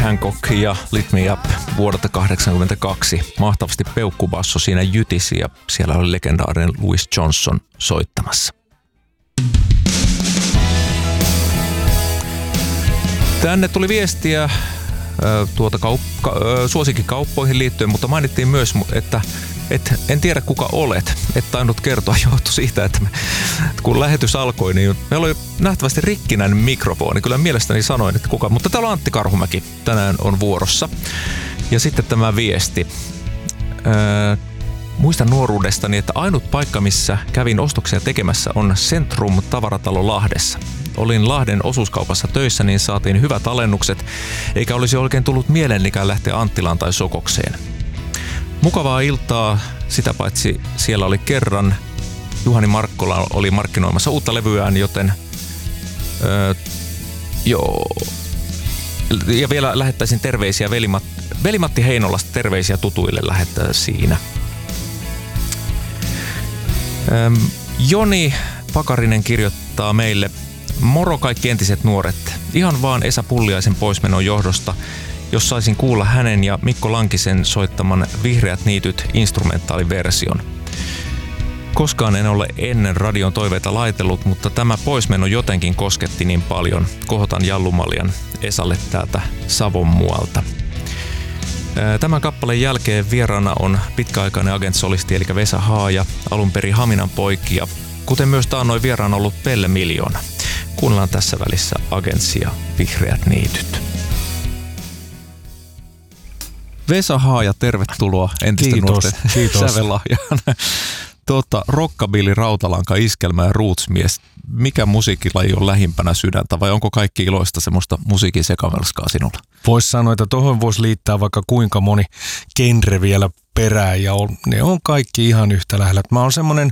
Hancock ja Lit Me Up vuodelta 1982. Mahtavasti peukkubasso siinä jytisi ja siellä oli legendaarinen Louis Johnson soittamassa. Tänne tuli viestiä suosikkikauppoihin liittyen, mutta mainittiin myös, että en tiedä kuka olet. Et tainnut kertoa, johtui siitä, että kun lähetys alkoi, niin meillä oli nähtävästi rikkinäinen mikrofoni. Kyllä mielestäni sanoin, että kuka. Mutta täällä on Antti Karhumäki tänään on vuorossa. Ja sitten tämä viesti. Muistan nuoruudestani, että ainut paikka, missä kävin ostoksia tekemässä, on Centrum tavaratalo Lahdessa. Olin Lahden osuuskaupassa töissä, niin saatiin hyvät alennukset, eikä olisi oikein tullut mielenlikään lähteä Anttilaan tai Sokokseen. Mukavaa iltaa, sitä paitsi siellä oli kerran Juhani Markkola oli markkinoimassa uutta levyään, joten ja vielä lähettäisin terveisiä Veli-Matti Heinolasta, terveisiä tutuille lähettää siinä. Joni Pakarinen kirjoittaa meille: moro kaikki entiset nuoret. Ihan vaan Esa Pulliaisen poismenon johdosta, jos saisin kuulla hänen ja Mikko Lankisen soittaman Vihreät niityt instrumentaaliversion. Koskaan en ole ennen radion toiveita laitellut, mutta tämä poismeno jotenkin kosketti niin paljon. Kohotan Jallumaljan Esalle täältä Savon muualta. Tämän kappaleen jälkeen vieraana on pitkäaikainen agentsolisti eli Vesa Haaja, alun perin Haminan poikia, kuten myös taannoin vieraana ollut Pelle Miljoona. Kuunnellaan tässä välissä Agentsia Vihreät niityt. Vesa Haaja, tervetuloa entisten nuorten sävelahjaan. Rockabilly, rautalanka, iskelmä ja rootsmies. Mikä musiikkilaji on lähimpänä sydäntä vai onko kaikki iloista semmoista musiikin sekamelskaa sinulla? Voisi sanoa, että tuohon voisi liittää vaikka kuinka moni genre vielä perään ja ne on kaikki ihan yhtä lähellä. Mä oon semmoinen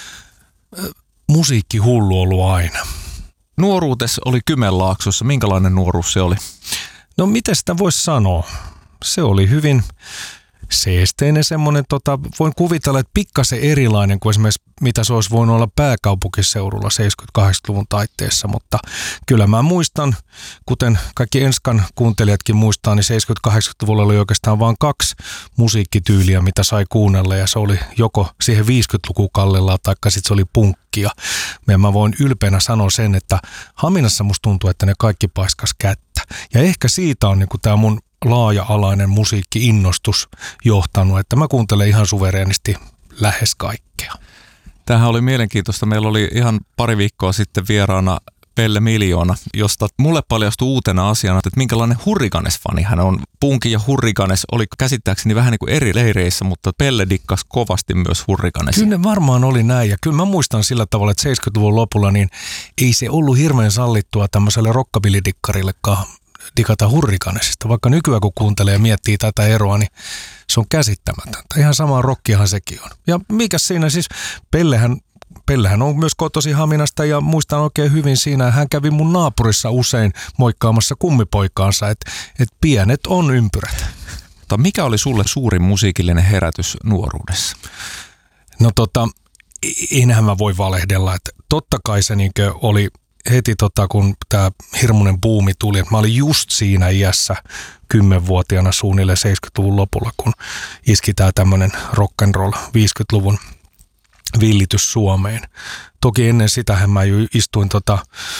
musiikkihullu ollut aina. Nuoruutes oli Kymenlaaksossa. Minkälainen nuoruus se oli? No miten sitä voisi sanoa? Se oli hyvin seesteinen semmoinen, voin kuvitella, että pikkasen erilainen kuin esimerkiksi mitä se olisi voinut olla pääkaupunkiseudulla 70-80-luvun taitteessa, mutta kyllä mä muistan, kuten kaikki Enskan kuuntelijatkin muistaa, niin 70-80-luvulla oli oikeastaan vain 2 musiikkityyliä, mitä sai kuunnella ja se oli joko siihen 50-luku kallellaan taikka sitten se oli punkkia. Ja mä voin ylpeänä sanoa sen, että Haminassa musta tuntuu, että ne kaikki paiskas kättä ja ehkä siitä on niinku tää mun laaja-alainen musiikki-innostus johtanut, että mä kuuntelen ihan suvereenisti lähes kaikkea. Tämähän oli mielenkiintoista. Meillä oli ihan pari viikkoa sitten vieraana Pelle Miljoona, josta mulle paljastui uutena asiana, että minkälainen Hurriganes-fani hän on. Punki ja Hurriganes oli käsittääkseni vähän niin kuin eri leireissä, mutta Pelle dikkasi kovasti myös Hurriganesia. Kyllä ne varmaan oli näin ja kyllä mä muistan sillä tavalla, että 70-luvun lopulla niin ei se ollut hirveän sallittua tämmöiselle rockabilly-dikkarillekaan digata Hurriganesista. Vaikka nykyään kun kuuntelee ja miettii tätä eroa, niin se on käsittämätöntä. Ihan samaa rockiahan sekin on. Ja mikä siinä siis, Pellehän on myös kotoisin Haminasta ja muistan oikein hyvin siinä, hän kävi mun naapurissa usein moikkaamassa kummipoikaansa, että pienet on ympyrät. Mikä oli sulle suurin musiikillinen herätys nuoruudessa? No enhän mä voi valehdella, että totta kai se niinkö oli heti kun tämä hirmuinen buumi tuli, että mä olin just siinä iässä 10-vuotiaana suunnilleen 70-luvun lopulla, kun iski tämä tämmöinen rock'n'roll 50-luvun villitys Suomeen. Toki ennen sitähän mä istuin